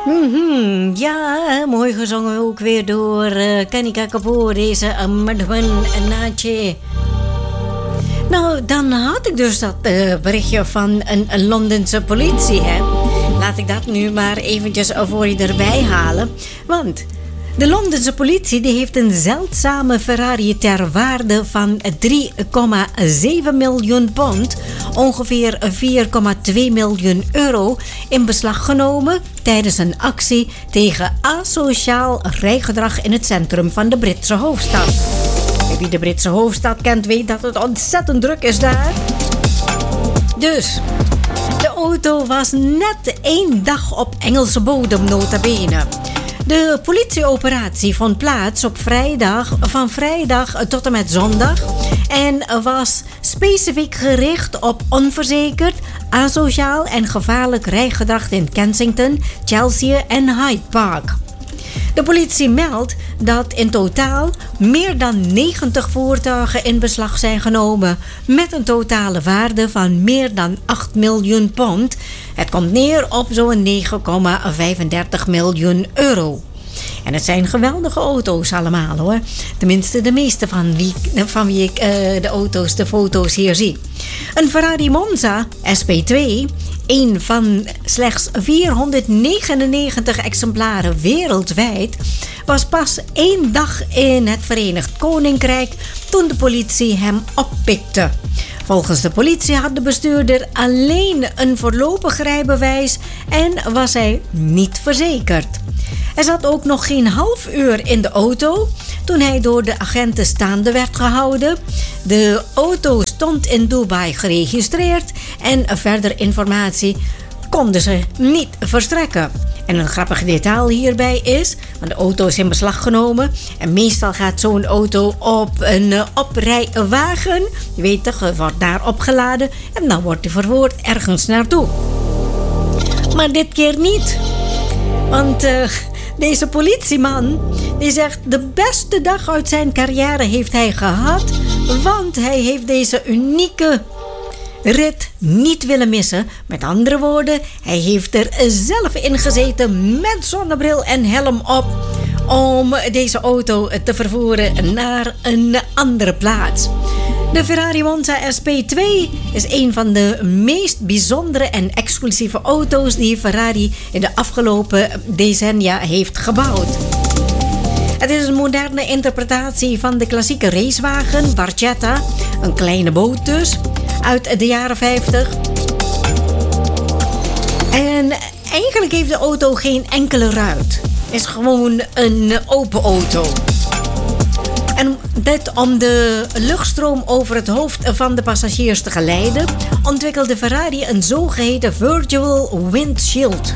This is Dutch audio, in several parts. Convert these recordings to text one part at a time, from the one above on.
Ja, mooi gezongen ook weer door Kanika Kapoor, deze Madhwan Nache. Nou, dan had ik dus dat berichtje van een Londense politie, hè. Laat ik dat nu maar eventjes voor je erbij halen. Want de Londense politie die heeft een zeldzame Ferrari ter waarde van 3,7 miljoen pond, ongeveer 4,2 miljoen euro, in beslag genomen tijdens een actie tegen asociaal rijgedrag in het centrum van de Britse hoofdstad. Wie de Britse hoofdstad kent weet dat het ontzettend druk is daar. Dus de auto was net 1 dag op Engelse bodem, nota bene. De politieoperatie vond plaats op van vrijdag tot en met zondag en was specifiek gericht op onverzekerd, asociaal en gevaarlijk rijgedrag in Kensington, Chelsea en Hyde Park. De politie meldt dat in totaal meer dan 90 voertuigen in beslag zijn genomen met een totale waarde van meer dan 8 miljoen pond. Het komt neer op zo'n 9,35 miljoen euro. En het zijn geweldige auto's allemaal, hoor. Tenminste, de meeste van wie ik de foto's hier zie. Een Ferrari Monza SP2, een van slechts 499 exemplaren wereldwijd, was pas 1 dag in het Verenigd Koninkrijk toen de politie hem oppikte. Volgens de politie had de bestuurder alleen een voorlopig rijbewijs en was hij niet verzekerd. Hij zat ook nog geen half uur in de auto toen hij door de agenten staande werd gehouden. De auto stond in Dubai geregistreerd en verder informatie konden ze niet verstrekken. En een grappig detail hierbij is, want de auto is in beslag genomen en meestal gaat zo'n auto op een oprijwagen. Je weet toch, wordt daar opgeladen en dan wordt hij vervoerd ergens naartoe. Maar dit keer niet. Want deze politieman die zegt de beste dag uit zijn carrière heeft hij gehad, want hij heeft deze unieke rit niet willen missen. Met andere woorden, hij heeft er zelf in gezeten met zonnebril en helm op om deze auto te vervoeren naar een andere plaats. De Ferrari Monza SP2 is een van de meest bijzondere en exclusieve auto's die Ferrari in de afgelopen decennia heeft gebouwd. Het is een moderne interpretatie van de klassieke racewagen Barchetta, een kleine boot dus, uit de jaren 50. En eigenlijk heeft de auto geen enkele ruit. Het is gewoon een open auto. En dit om de luchtstroom over het hoofd van de passagiers te geleiden, ontwikkelde Ferrari een zogeheten virtual windshield.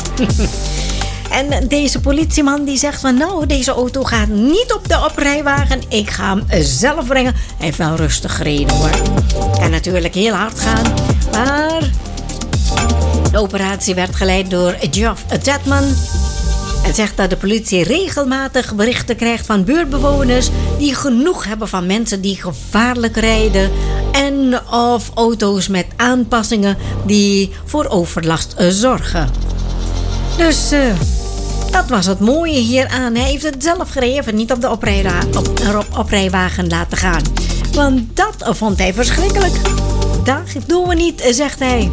En deze politieman die zegt van nou, deze auto gaat niet op de oprijwagen. Ik ga hem zelf brengen. Hij heeft wel rustig gereden, hoor. Kan natuurlijk heel hard gaan. Maar de operatie werd geleid door Geoff Tedman. Hij zegt dat de politie regelmatig berichten krijgt van buurtbewoners die genoeg hebben van mensen die gevaarlijk rijden en of auto's met aanpassingen die voor overlast zorgen. Dus dat was het mooie hieraan. Hij heeft het zelf gereden, heeft het niet op de oprijwagen laten gaan. Want dat vond hij verschrikkelijk. Dat doen we niet, zegt hij.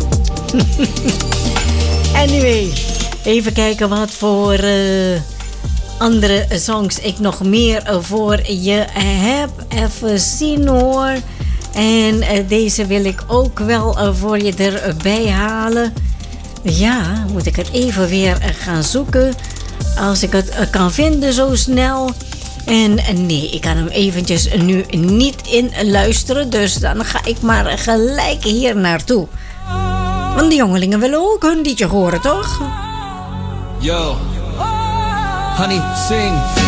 Anyway, even kijken wat voor andere songs ik nog meer voor je heb. Even zien, hoor. En deze wil ik ook wel voor je erbij halen. Ja, moet ik het even weer gaan zoeken. Als ik het kan vinden zo snel. En nee, ik kan hem eventjes nu niet in luisteren. Dus dan ga ik maar gelijk hier naartoe. Want de jongelingen willen ook hun liedje horen, toch? Yo, honey, sing.